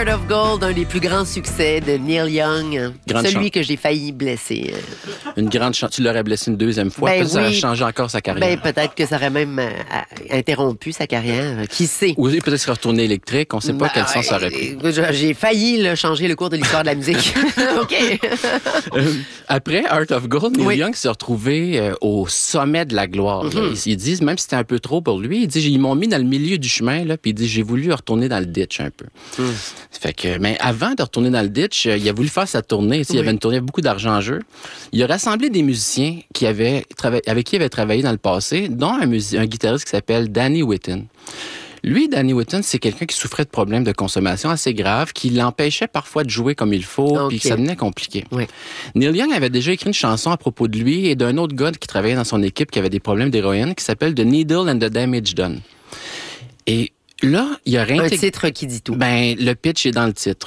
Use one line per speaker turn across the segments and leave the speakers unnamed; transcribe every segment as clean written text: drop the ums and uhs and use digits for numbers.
Heart of Gold, un des plus grands succès de Neil Young. Celui que j'ai failli blesser.
Une grande chance. Tu l'aurais blessé une deuxième fois.
Ben
peut-être que ça aurait
oui.
changé encore sa carrière.
Peut-être que ça aurait même interrompu sa carrière. Qui sait?
Ou peut-être qu'il serait retourné électrique. On ne sait pas quel sens ça aurait pris.
J'ai failli changer le cours de l'histoire de la musique. OK.
Après Heart of Gold, Neil Young s'est retrouvé au sommet de la gloire. Ils disent, même si c'était un peu trop pour lui, il dit, ils m'ont mis dans le milieu du chemin, là, puis il dit, j'ai voulu retourner dans le ditch un peu. Fait que, mais avant de retourner dans le ditch, il a voulu faire sa tournée. Il y avait une tournée avec beaucoup d'argent en jeu. Il a rassemblé des musiciens avec qui il avait travaillé dans le passé, dont un guitariste qui s'appelle Danny Whitten. Lui, Danny Whitten, c'est quelqu'un qui souffrait de problèmes de consommation assez graves, qui l'empêchait parfois de jouer comme il faut, puis que ça devenait compliqué.
Oui.
Neil Young avait déjà écrit une chanson à propos de lui et d'un autre gars qui travaillait dans son équipe qui avait des problèmes d'héroïne, qui s'appelle The Needle and the Damage Done. Et là, il y a
un titre qui dit tout.
Le pitch est dans le titre.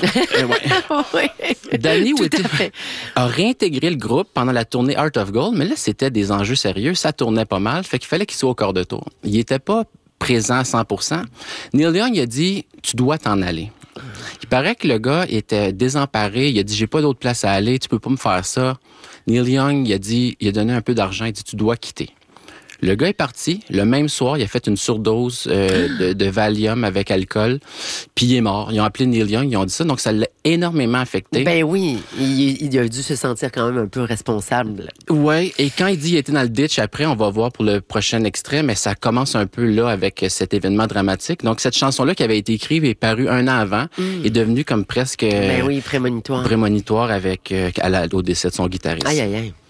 Danny Whitten a réintégré le groupe pendant la tournée Heart of Gold, mais là, c'était des enjeux sérieux. Ça tournait pas mal, fait qu'il fallait qu'il soit au quart de tour. Il était pas présent à 100%. Neil Young a dit, tu dois t'en aller. Il paraît que le gars était désemparé. Il a dit, j'ai pas d'autre place à aller, tu peux pas me faire ça. Neil Young, il a donné un peu d'argent, il a dit, tu dois quitter. Le gars est parti. Le même soir, il a fait une surdose de Valium avec alcool, puis il est mort. Ils ont appelé Neil Young, ils ont dit ça, donc ça l'a énormément affecté.
Ben oui, il a dû se sentir quand même un peu responsable.
Oui, et quand il dit qu'il était dans le ditch, après, on va voir pour le prochain extrait, mais ça commence un peu là avec cet événement dramatique. Donc cette chanson-là qui avait été écrite et parue un an avant est devenue comme presque...
prémonitoire.
Prémonitoire avec au décès de son guitariste.
Aïe, aïe, aïe.